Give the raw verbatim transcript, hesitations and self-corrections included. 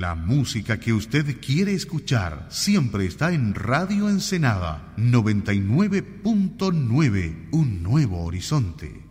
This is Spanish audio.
La música que usted quiere escuchar siempre está en Radio Ensenada noventa y nueve punto nueve, un nuevo horizonte.